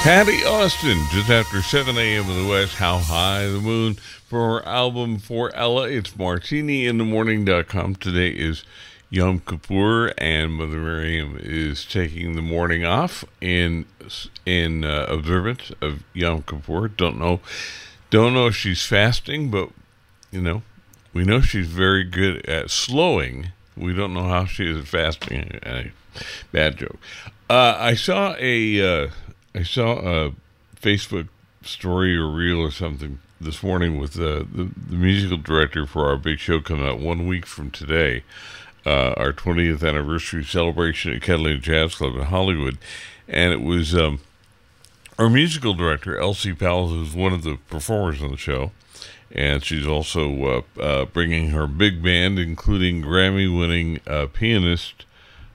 Patty Austin, just after 7 a.m. in the West, How High the Moon. For her album For Ella, it's martiniinthemorning.com. Today is Yom Kippur, and Mother Miriam is taking the morning off in observance of Yom Kippur. Don't know if she's fasting, but, we know she's very good at slowing. We don't know how she is at fasting. Bad joke. I saw a Facebook story or reel or something this morning with the musical director for our big show coming out 1 week from today, our 20th anniversary celebration at Catalina Jazz Club in Hollywood. And it was our musical director, Elsie Powell, who's one of the performers on the show. And she's also bringing her big band, including Grammy-winning pianist